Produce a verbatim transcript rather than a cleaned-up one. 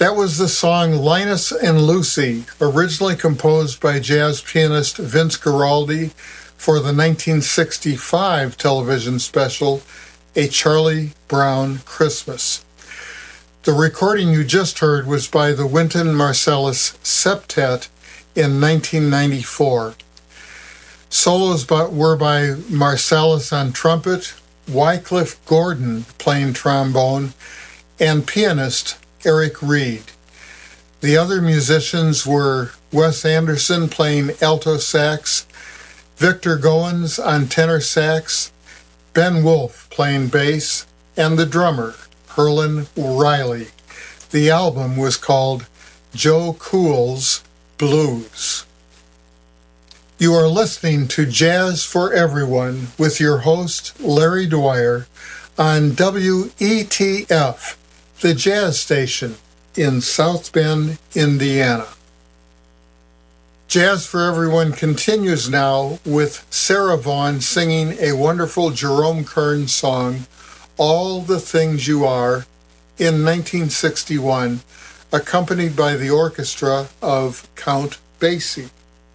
That was the song Linus and Lucy, originally composed by jazz pianist Vince Guaraldi for the nineteen sixty-five television special, A Charlie Brown Christmas. The recording you just heard was by the Wynton Marsalis Septet in nineteen ninety-four. Solos were by Marsalis on trumpet, Wycliffe Gordon playing trombone, and pianist Eric Reed. The other musicians were Wes Anderson playing alto sax, Victor Goins on tenor sax, Ben Wolf playing bass, and the drummer, Herlin Riley. The album was called Joe Cool's Blues. You are listening to Jazz for Everyone with your host, Larry Dwyer, on W E T F, the jazz station in South Bend, Indiana. Jazz for Everyone continues now with Sarah Vaughan singing a wonderful Jerome Kern song, All the Things You Are, in nineteen sixty-one, accompanied by the orchestra of Count Basie.